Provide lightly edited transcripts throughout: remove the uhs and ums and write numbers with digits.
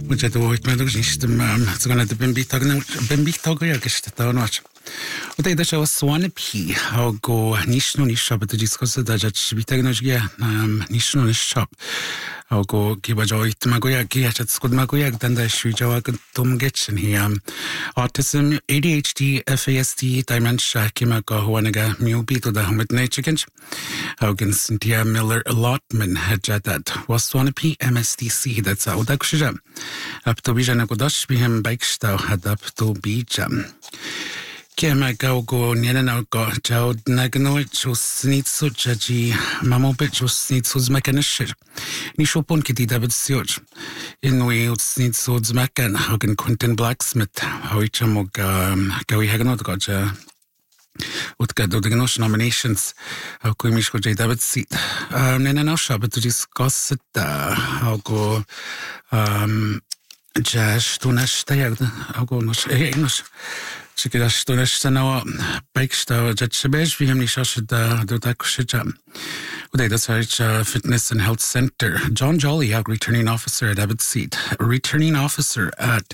Mucha tu hoit medug nistem zgana de bimbitag jagist tawnach. Uday da shaw Swanepi how go nishno nishop to discuss da jat bitagnogia nishno nishop. How go giba joy tmagoya giat skud magoya dan da shujawa tum getchen here. Autism, ADHD, FASD, dementia, kimaka huanaga mubi to the humid nature. How can Cynthia Miller allotment had that was Swanepi MSDC that's out daksha. Up to Bijana Godash behem bikestau had up to Bijam. Kema go Niana go Jow Naganoich was Snitsu Jaji Mamobich was Snitsu's mechanic. Nishopon Kitty David Search. In we Snitsu's Macan, Hogan Quentin Blacksmith, Hoichamog Gawi Haganot Gotcha. Utka do the nominations, how could Miss J. David seat? Nena no shop to discuss it. How go Jash to Nash Tayag, how go English. Chikidash to Nash Tanawa, Bakestaw, Jatchabej, Viham Nishash the Dakushijam. Uday the Search Fitness and Health Center. John Jolly, returning officer at David seat, returning officer at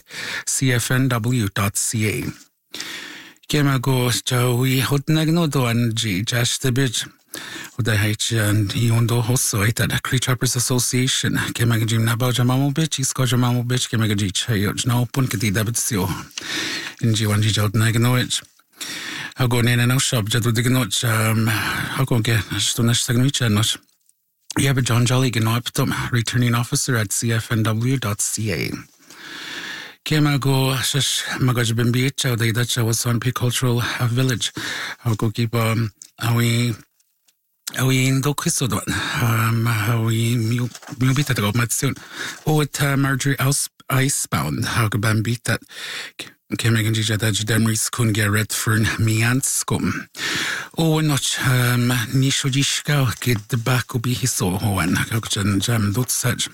cfnw.ca. Kema go Joey Hotnagnodo and G. Jash the Bridge. Uday H and Yondo Hosso at Cree Trappers Association. Kemagajim Nabaja Mamo Bitch, Iskoja Mamo Bitch, Kemagaji Chayoj, no Punkati David Sio. In G1G Jodnaganoich. I'll go in and out shop, Jadu Diganoch, I'll go get Stonash Sagnichanos. You have a John Jolly Ganoptum, returning officer at cfnw.ca. Kema go Shash Magajbimbi, Chow Day Dacha was on P Cultural Village. I'll go keep we in Dokisodon, we mubit at Matsun. Oh, at Marjorie Icebound, how could Bambit that Kemag and Jadaj Demris Kunga Redfern Mianskum. Oh, not Nishojishka, get the back will be his so one, Hokjan Jam Dutsaj.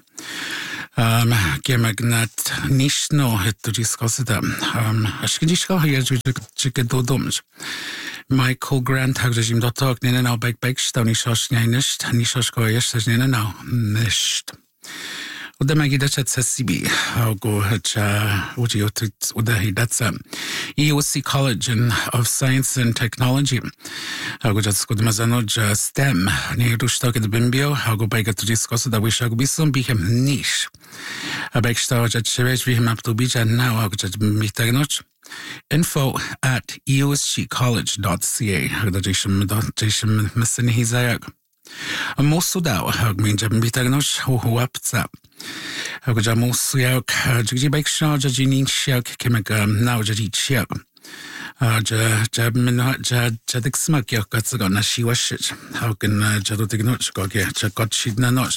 Kemagnat Nishno had to discuss them. Ashkidishka, Chicken Dodoms. Michael Grant Hagjim Dotok, Nina now back Stony Shosh Nisht, Nishoshko Yesh, Nina now Nisht. Uda Magidach at CB, I'll go Uji Udahi, that's EOC College of Science and Technology. I'll go just go to Mazanoj STEM, near to stock at the Bimbio, I'll go back to discuss that we shall be some be him niche. A backstage at Shevesh, we him up to beach, and now I'll just meet Agnoch. Info at eosccollege.ca. Hagdajishim Messin Hizayag. A Mosudao, Hagmin Jambitagnosh, who up zap. Hagajamosuyak, Jibak Shaw, Jajinin Shak, Kemaka, now Jaji Chiak. Jabmin Jadik Smak Yakatsagan, she was shit. How can Jadotignoch go get Chakotchidna Noch?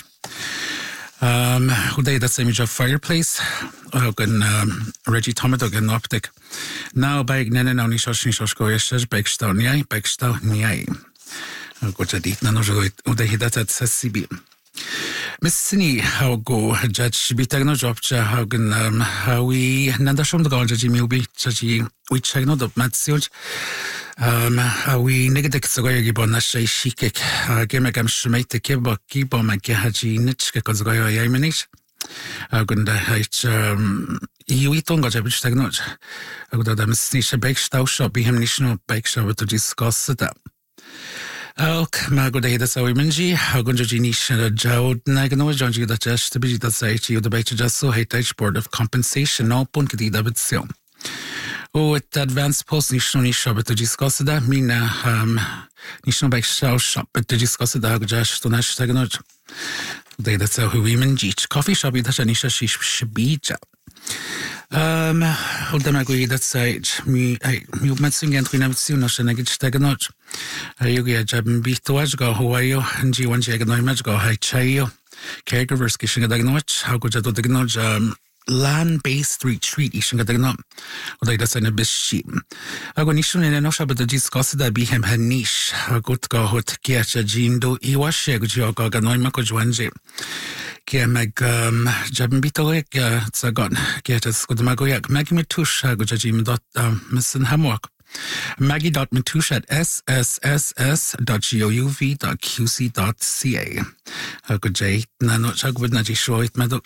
Uday that's image of fireplace. How can Reggie Tomatog and Optic. Now by Nana Nishosh Nishoshko Yesh, Bakestaw Niai, Bakestaw Niai. Go to deep Nanojo, Uday that at CB. Miss Sini, how go Judge Bitagno Jobcha, how can how we Nandashom the Gaji Milby, Jaji, which I know the Matsioj. How we negative Sogoyagibona Shay Shikik, Gamagam Shumate the Kibo, Kibo, Makahaji, Nitchka Kozoya Yamanish. How can the H. You eat on Gajabich Tagnoj. I would have Miss Nisha Bakestaw shop, be him Nishno Bake Shop to discuss it up. Mago de Hida Sawimanji, Hagunjinish Jod Nagano, Jonji the Jesh to be the Saichi, the Baker Jasso, Hate Board of Compensation, no Punkadi David Sil. Oh, at advanced post Nishno shop to discuss that, Mina Nishno Bakeshaw shop to discuss the Hagjash to Nash Taganoj. They that's how women Jich coffee shop, Tashanisha Shibija. Udamagui that sage me Matsing and Trinamsuno Shanagich Taganoj. Ayugia Jabin Bitoaj go Hawaii and G1 Jaganoimaj go Hai Chayo. Caregivers Kishing a Dagnoch, how could Jado Dagnoj land-based retreat Ishing a Dagnot. Uday that's an abyss sheep. Agonishun and Enosha, but the discuss that be him her niche. A good go hot Kiacha Jindo Iwasheg Joga Ganoimako Juanje. Kiamag Jabin Zagon, get us good Magoyak, Magimitush, Gojajim dot Missin Hammock. Maggie.Matush at sss.gouv.qc.ca. Good Jay, Nano Chagwood Naji Shoit Madok.